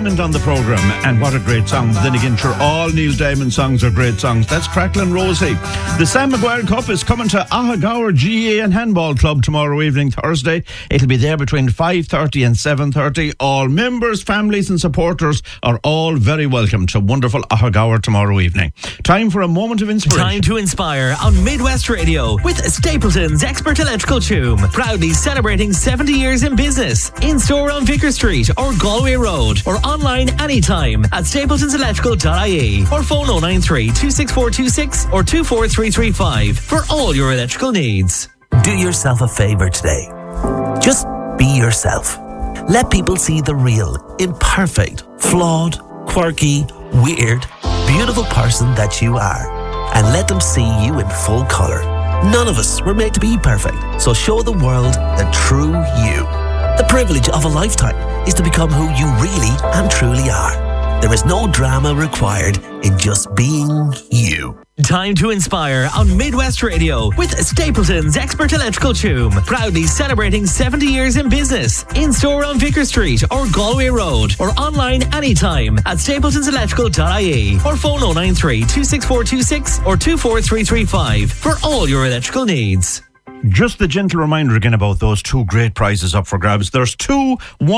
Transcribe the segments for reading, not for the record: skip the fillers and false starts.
Diamond on the programme, and what a great song. Then again, sure, all Neil Diamond songs are great songs. That's Crackling Rosie. The Sam Maguire Cup is coming to Ahagower GA and Handball Club tomorrow evening, Thursday. It'll be there between 5:30 and 7:30. All members, families and supporters are all very welcome to wonderful Ahagower tomorrow evening. Time for a moment of inspiration. Time to inspire on Midwest Radio with Stapleton's Expert Electrical Tume. Proudly celebrating 70 years in business. In-store on Vicar Street or Galway Road, or online anytime at stapletonselectrical.ie, or phone 093 26426 or 24335 for all your electrical needs. Do yourself a favour today. Just be yourself. Let people see the real, imperfect, flawed, quirky, weird, beautiful person that you are, and let them see you in full colour. None of us were made to be perfect, so show the world the true you. The privilege of a lifetime is to become who you really and truly are. There is no drama required in just being you. Time to inspire on Midwest Radio with Stapleton's Expert Electrical Tume. Proudly celebrating 70 years in business. In-store on Vicar Street or Galway Road, or online anytime at stapletonselectrical.ie, or phone 093 26426 or 24335 for all your electrical needs. Just the gentle reminder again about those two great prizes up for grabs. There's two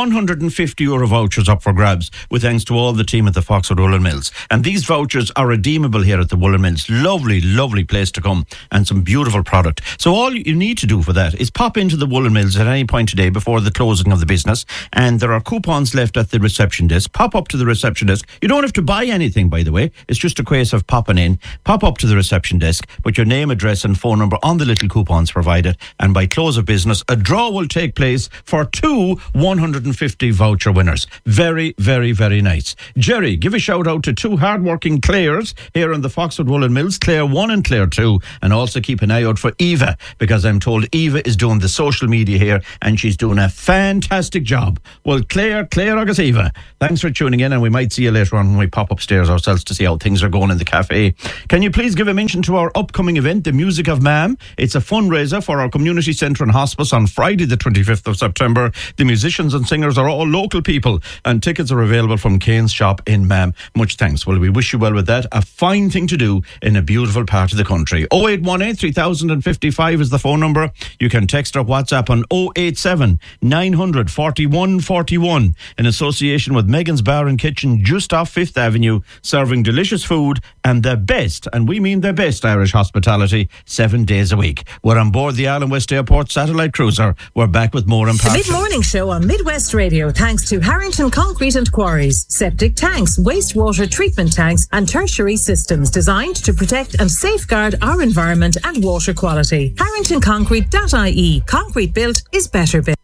€150 vouchers up for grabs, with thanks to all the team at the Foxwood Woolen Mills. And these vouchers are redeemable here at the Woolen Mills. Lovely, lovely place to come, and some beautiful product. So all you need to do for that is pop into the Woolen Mills at any point today before the closing of the business, and there are coupons left at the reception desk. Pop up to the reception desk. You don't have to buy anything, by the way. It's just a case of popping in. Pop up to the reception desk, put your name, address and phone number on the little coupons provided, and by close of business, a draw will take place for two 150 voucher winners. Very, very, very nice. Jerry, give a shout out to two hard-working Claires here in the Foxwood Woolen Mills, Claire 1 and Claire 2, and also keep an eye out for Eva, because I'm told Eva is doing the social media here, and she's doing a fantastic job. Well, Claire agus Eva, thanks for tuning in, and we might see you later on when we pop upstairs ourselves to see how things are going in the cafe. Can you please give a mention to our upcoming event, The Music of Mam? It's a fundraiser for our community centre and hospice on Friday the 25th of September. The musicians and singers are all local people, and tickets are available from Kane's shop in Mam. Much thanks. Well, we wish you well with that. A fine thing to do in a beautiful part of the country. 0818 3055 is the phone number. You can text or WhatsApp on 087 900 41 41 in association with Megan's Bar and Kitchen just off 5th Avenue, serving delicious food and the best, and we mean the best, Irish hospitality 7 days a week. We're on board the Island West Airport satellite cruiser. We're back with more in The mid-morning show on Midwest Radio, thanks to Harrington Concrete and Quarries. Septic tanks, wastewater treatment tanks and tertiary systems designed to protect and safeguard our environment and water quality. HarringtonConcrete.ie. Concrete built is better built.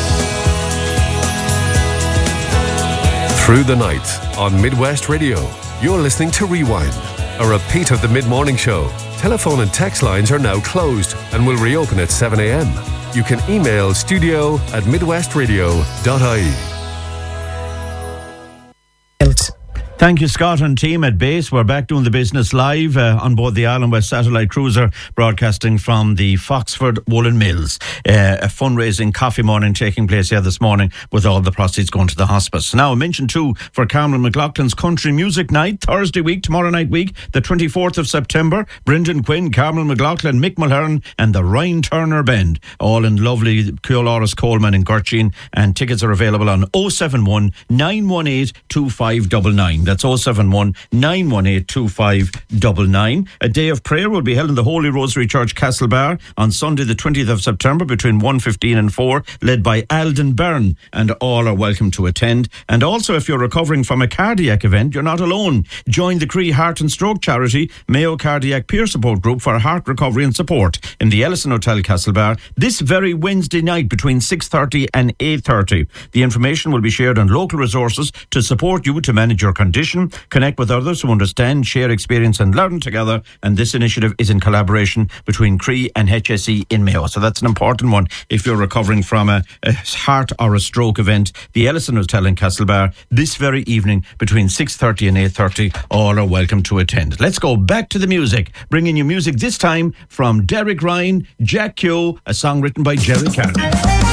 Through the night on Midwest Radio, you're listening to Rewind, a repeat of the mid-morning show. Telephone and text lines are now closed and will reopen at 7 a.m. You can email studio@midwestradio.ie. Thank you, Scott and team at base. We're back doing the business live on board the Island West satellite cruiser, broadcasting from the Foxwood Woolen Mills. A fundraising coffee morning taking place here this morning, with all the proceeds going to the hospice. Now, I mentioned too for Carmel McLaughlin's Country Music Night, Thursday week, tomorrow night week, the 24th of September. Brendan Quinn, Carmel McLaughlin, Mick Mulhern and the Ryan Turner Band, all in lovely Cuolaris Coleman in Gurchin, and tickets are available on 071 918 2599. That's 071 918 2599. A day of prayer will be held in the Holy Rosary Church, Castlebar, on Sunday the 20th of September between 1:15 and 4, led by Alden Byrne, and all are welcome to attend. And also, if you're recovering from a cardiac event, you're not alone. Join the Cree Heart and Stroke Charity Mayo Cardiac Peer Support Group for heart recovery and support in the Ellison Hotel, Castlebar, this very Wednesday night between 6:30 and 8:30. The information will be shared on local resources to support you to manage your condition. Connect with others who understand, share experience and learn together, and this initiative is in collaboration between Cree and HSE in Mayo. So that's an important one if you're recovering from a heart or a stroke event. The Ellison Hotel in Castlebar this very evening between 6:30 and 8:30. All are welcome to attend. Let's go back to the music, bringing you music this time from Derek Ryan, Jack Keogh, a song written by Jerry Carney.